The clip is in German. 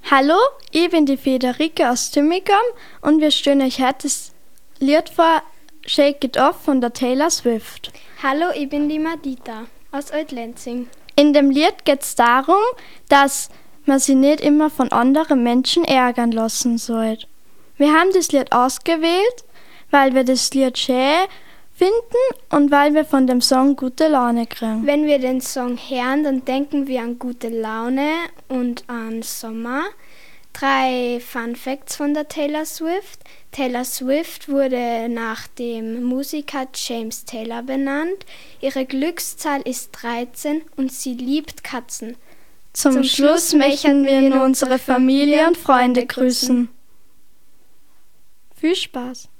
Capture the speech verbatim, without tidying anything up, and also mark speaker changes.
Speaker 1: Hallo, ich bin die Friederike aus Tümmigam und wir stellen euch heute das Lied vor Shake It Off von der Taylor Swift.
Speaker 2: Hallo, ich bin die Madita aus Oud-Lenzing.
Speaker 1: In dem Lied geht es darum, dass man sich nicht immer von anderen Menschen ärgern lassen soll. Wir haben das Lied ausgewählt, weil wir das Lied schön finden und weil wir von dem Song gute Laune kriegen.
Speaker 2: Wenn wir den Song hören, dann denken wir an gute Laune und an Sommer. Drei Fun Facts von der Taylor Swift. Taylor Swift wurde nach dem Musiker James Taylor benannt. Ihre Glückszahl ist dreizehn und sie liebt Katzen.
Speaker 1: Zum, Zum Schluss möchten wir nur unsere Familie und Freunde grüßen. Viel Spaß!